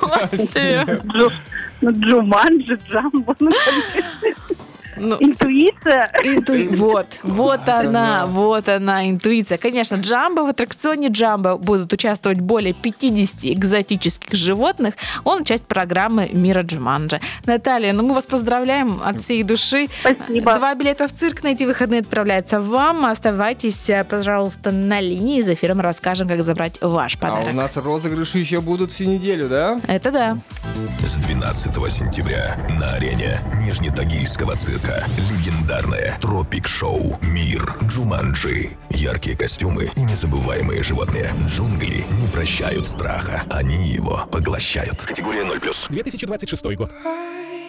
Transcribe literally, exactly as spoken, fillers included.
Джу- Ну, Джуманджи, Джамбо, ну, Ну, интуиция. инту- Вот, вот она, вот она, интуиция. Конечно, Джамбо, в аттракционе Джамбо будут участвовать более пятьдесят экзотических животных. Он часть программы «Мира Джуманджи». Наталья, ну мы вас поздравляем от всей души. Спасибо. Два билета в цирк на эти выходные отправляются вам. Оставайтесь, пожалуйста, на линии. За эфиром расскажем, как забрать ваш А подарок. у нас розыгрыши еще будут всю неделю, да? Это да. С двенадцатого сентября на арене Нижнетагильского цирка легендарное тропик-шоу «Мир Джуманджи». Яркие костюмы и незабываемые животные. Джунгли не прощают страха, они его поглощают. Категория ноль плюс. две тысячи двадцать шестой год.